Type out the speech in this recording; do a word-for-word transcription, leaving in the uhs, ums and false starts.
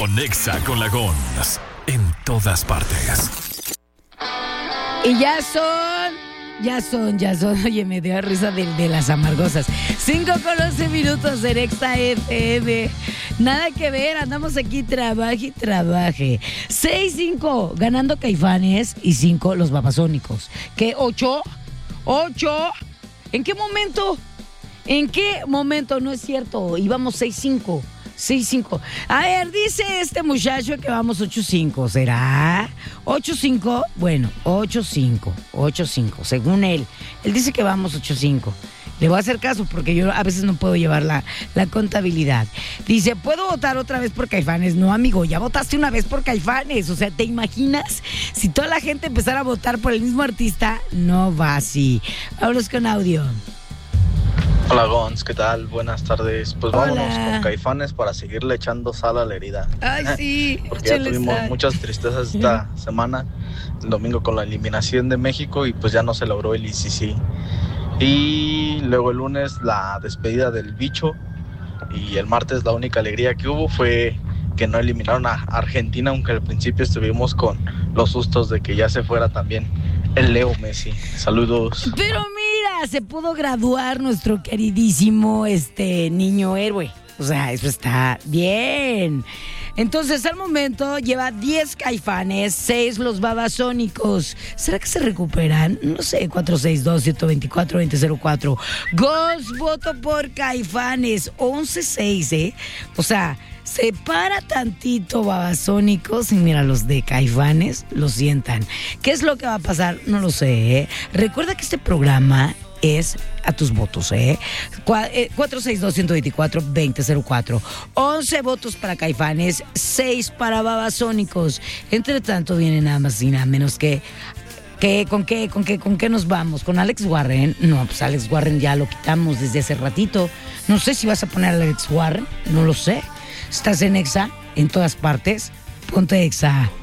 con Exa con la Gons. En todas partes. Y ya son, ya son, ya son. Oye, me dio risa de, de las amargosas. cinco con once minutos en Exa F M. Nada que ver, andamos aquí, trabaje y trabaje. seis cinco, ganando Caifanes y cinco los Babasónicos. ¿Qué? ¿ocho? ¿ocho? ¿En qué momento? ¿En qué momento? No es cierto, íbamos seis cinco. seis cinco. A ver, dice este muchacho que vamos ocho cinco. ¿Será? ¿ocho cinco? Bueno, ocho cinco. ocho cinco, según él. Él dice que vamos ocho cinco. Le voy a hacer caso porque yo a veces no puedo llevar la, la contabilidad. Dice, ¿puedo votar otra vez por Caifanes? No, amigo, ya votaste una vez por Caifanes. O sea, ¿te imaginas? Si toda la gente empezara a votar por el mismo artista, no va así. Vámonos con audio. Hola Gons, ¿qué tal? Buenas tardes. Pues Hola. vámonos con Caifanes para seguirle echando sal a la herida. Ay, sí. Porque ya tuvimos sal. muchas tristezas esta semana. El domingo con la eliminación de México y pues ya no se logró el I C C. Y luego el lunes la despedida del bicho. Y el martes la única alegría que hubo fue que no eliminaron a Argentina, aunque al principio estuvimos con los sustos de que ya se fuera también el Leo Messi. Saludos. Pero mira, se pudo graduar nuestro queridísimo este niño héroe. O sea, eso está bien. Entonces, al momento lleva diez Caifanes, seis los Babasónicos. ¿Será que se recuperan? No sé, cuatro seis dos, siete dos cuatro, dos cero cero cuatro. Ghost, voto por Caifanes, once seis, ¿eh? O sea, separa tantito Babasónicos y mira, los de Caifanes lo sientan. ¿Qué es lo que va a pasar? No lo sé, ¿eh? Recuerda que este programa es a tus votos, ¿eh? cuatro seis dos, uno dos cuatro, dos cero cero cuatro. once votos para Caifanes, seis para Babasónicos. Entre tanto, viene nada más y nada menos que... ¿Qué? ¿Con qué? ¿Con qué? ¿Con qué nos vamos? ¿Con Alex Warren? No, pues Alex Warren ya lo quitamos desde hace ratito. No sé si vas a poner a Alex Warren, no lo sé. Estás en Exa, en todas partes. Ponte Exa.